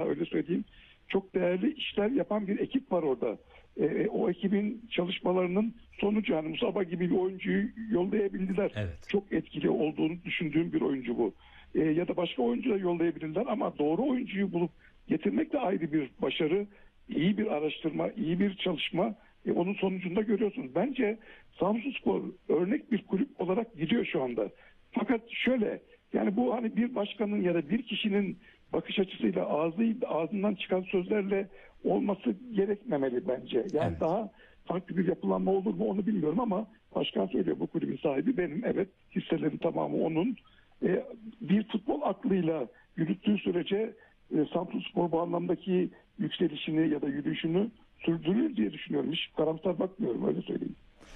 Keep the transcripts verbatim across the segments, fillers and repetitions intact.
öyle söyleyeyim. Çok değerli işler yapan bir ekip var orada. E, o ekibin çalışmalarının sonucu, yani Musaba gibi bir oyuncuyu yollayabildiler. Evet. Çok etkili olduğunu düşündüğüm bir oyuncu bu. E, ya da başka oyuncu da yollayabilirler ama doğru oyuncuyu bulup getirmek de ayrı bir başarı. İyi bir araştırma, iyi bir çalışma. E, onun sonucunda görüyorsunuz. Bence Samsunspor örnek bir kulüp olarak gidiyor şu anda. Fakat şöyle, yani bu hani bir başkanın ya da bir kişinin bakış açısıyla ağzı, ağzından çıkan sözlerle olması gerekmemeli bence. Yani Evet. daha farklı bir yapılanma olur mu onu bilmiyorum ama başkan söylüyor, bu kulübün sahibi benim. Evet, hisselerin tamamı onun. E, bir futbol aklıyla yürüttüğü sürece e, Samsunspor bu anlamdaki yükselişini ya da yürüyüşünü sürdürür diye düşünüyorum. Hiç karamsar bakmıyorum, öyle söyleyeyim.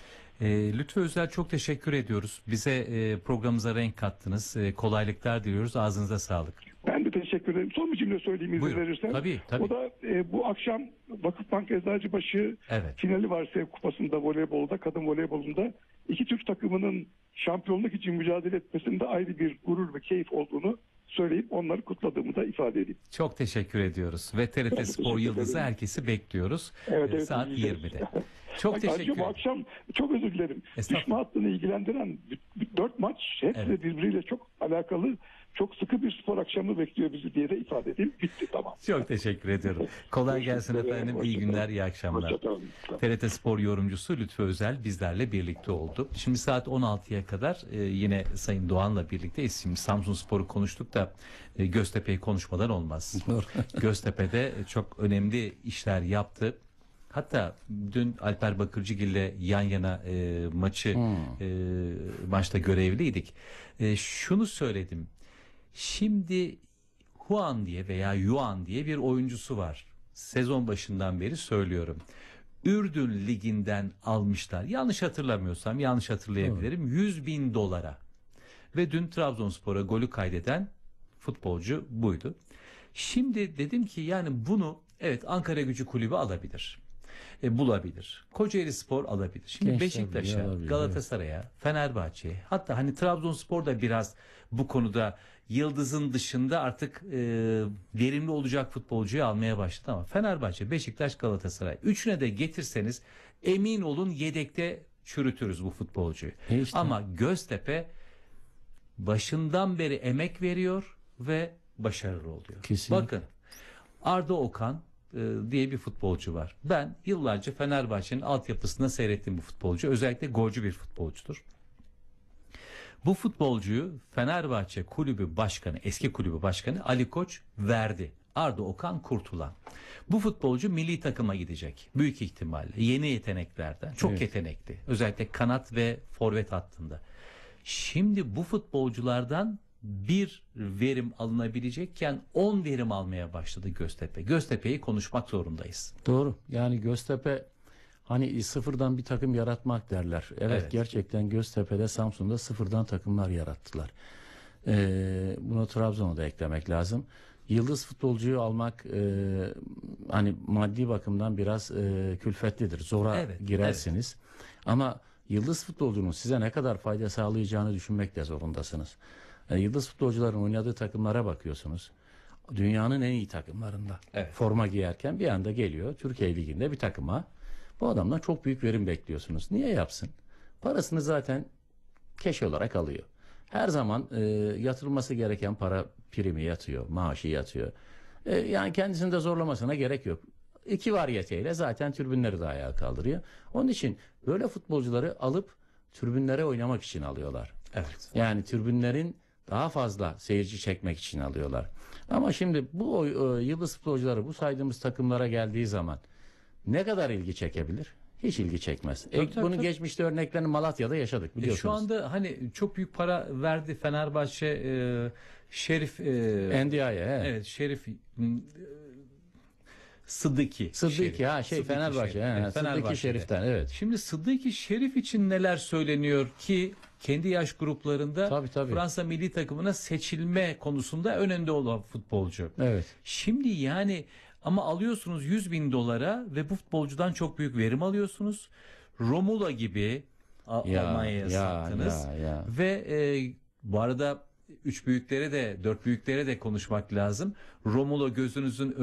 E, Lütfü Özel, çok teşekkür ediyoruz. Bize e, programımıza renk kattınız. E, kolaylıklar diliyoruz. Ağzınıza sağlık. Ben de teşekkür ederim. Son bir cümle söyleyeyim izin Buyurun. verirsen. Tabii, tabii. O da e, bu akşam Vakıfbank Eczacıbaşı Evet. finali var Sev Kupası'nda, voleybolda, kadın voleybolunda. İki Türk takımının şampiyonluk için mücadele etmesinde ayrı bir gurur ve keyif olduğunu söyleyip onları kutladığımı da ifade edeyim. Çok teşekkür ediyoruz. Ve T R T Spor Yıldızı herkesi bekliyoruz. Evet, E, evet, saat izleyeceğiz. yirmide. Çok teşekkür Ayrıca bu ederim. akşam çok özür dilerim. Estağfurullah. Düşme hattını ilgilendiren dört maç hepsi Evet. birbiriyle çok alakalı, çok sıkı bir spor akşamı bekliyor bizi diye de ifade edeyim. Bitti, tamam. Çok teşekkür ediyorum. Kolay gelsin efendim. İyi günler, iyi akşamlar. T R T Spor yorumcusu Lütfü Özel bizlerle birlikte oldu. Şimdi saat on altıya kadar e, yine Sayın Doğan'la birlikteyiz. Şimdi Samsunspor'u konuştuk da e, Göztepe'yi konuşmadan olmaz. Göztepe'de çok önemli işler yaptı. Hatta dün Alper Bakırcıgil'le yan yana e, maçı Hmm. e, maçta görevliydik. E, şunu söyledim. Şimdi Huan diye veya Yuan diye bir oyuncusu var. Sezon başından beri söylüyorum. Ürdün Ligi'nden almışlar. Yanlış hatırlamıyorsam, yanlış hatırlayabilirim. yüz bin dolara. Ve dün Trabzonspor'a golü kaydeden futbolcu buydu. Şimdi dedim ki yani bunu evet Ankaragücü Kulübü alabilir. E, bulabilir. Kocaelispor alabilir. Şimdi Gençler Beşiktaş'a, Birliği alabilir, Galatasaray'a, Fenerbahçe'ye, hatta hani Trabzonspor da biraz bu konuda yıldızın dışında artık e, verimli olacak futbolcuyu almaya başladı ama Fenerbahçe, Beşiktaş, Galatasaray üçüne de getirseniz emin olun yedekte çürütürüz bu futbolcuyu. E işte. Ama Göztepe başından beri emek veriyor ve başarılı oluyor. Kesinlikle. Bakın Arda Okan e, diye bir futbolcu var. Ben yıllarca Fenerbahçe'nin altyapısında seyrettiğim bu futbolcu. Özellikle golcü bir futbolcudur. Bu futbolcuyu Fenerbahçe kulübü başkanı, eski kulübü başkanı Ali Koç verdi. Arda Okan Kurtulan. Bu futbolcu milli takıma gidecek. Büyük ihtimalle. Yeni yeteneklerden. Çok Evet. yetenekli. Özellikle kanat ve forvet hattında. Şimdi bu futbolculardan bir verim alınabilecekken on verim almaya başladı Göztepe. Göztepe'yi konuşmak zorundayız. Doğru. Yani Göztepe hani sıfırdan bir takım yaratmak derler. Evet, Evet. gerçekten Göztepe'de, Samsun'da sıfırdan takımlar yarattılar. Ee, bunu Trabzon'a da eklemek lazım. Yıldız futbolcuyu almak e, hani maddi bakımdan biraz e, külfetlidir. Zora Evet, girersiniz. Ama yıldız futbolcunun size ne kadar fayda sağlayacağını düşünmek de zorundasınız. E, yıldız futbolcuların oynadığı takımlara bakıyorsunuz. Dünyanın en iyi takımlarında Evet. forma giyerken bir anda geliyor Türkiye Ligi'nde bir takıma. Bu adamdan çok büyük verim bekliyorsunuz. Niye yapsın? Parasını zaten keş olarak alıyor. Her zaman e, yatırılması gereken para primi yatıyor, maaşı yatıyor. E, yani kendisini de zorlamasına gerek yok. İki variyeteyle zaten tribünleri de ayağa kaldırıyor. Onun için böyle futbolcuları alıp tribünlere oynamak için alıyorlar. Evet. Yani tribünlerin daha fazla seyirci çekmek için alıyorlar. Ama şimdi bu e, yıldız futbolcuları bu saydığımız takımlara geldiği zaman ne kadar ilgi çekebilir? Hiç ilgi çekmez. Tabii, E, tabii, bunun tabii. geçmişte örneklerini Malatya'da yaşadık E, biliyorsunuz. şu anda hani çok büyük para verdi Fenerbahçe, e, Şerif e, N D I'ye. he. evet Şerif m, e, Sıddıki. Sıddıki Şerif. ha şey Sıddıki Fenerbahçe. Şerif. he, Evet, Sıddıki Fenerbahçe'de. Şerif'ten evet. Şimdi Sıddıki Şerif için neler söyleniyor ki kendi yaş gruplarında Tabii, tabii. Fransa milli takımına seçilme konusunda önünde olan futbolcu. Evet. Şimdi yani ama alıyorsunuz yüz bin dolara ve bu futbolcudan çok büyük verim alıyorsunuz. Romulo gibi A- Ya, Almanya'ya ya, sattınız. ya, ya. Ve e, bu arada üç büyüklere de dört büyüklere de konuşmak lazım. Romulo gözünüzün